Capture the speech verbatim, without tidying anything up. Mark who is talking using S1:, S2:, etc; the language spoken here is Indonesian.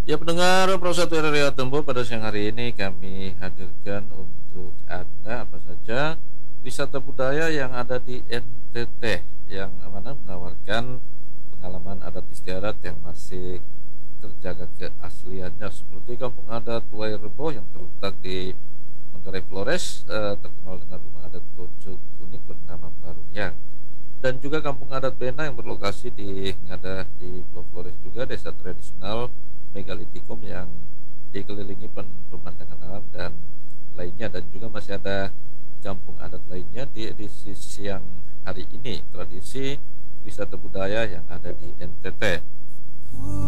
S1: Ya pendengar Prosatu R R Tempo, pada siang hari ini kami hadirkan untuk Anda apa saja wisata budaya yang ada di N T T, yang mana menawarkan pengalaman adat istiadat yang masih terjaga keasliannya, seperti Kampung Adat Wairebo yang terletak di Manggarai Flores, eh, terkenal dengan rumah adat Gojok unik bernama Barunyang, dan juga Kampung Adat Bena yang berlokasi di Ngada di Pulau Flores, juga desa tradisional megalitikum yang dikelilingi pen- pemandangan alam dan lainnya. Dan juga masih ada kampung adat lainnya di edisi siang hari ini, tradisi wisata budaya yang ada di N T T.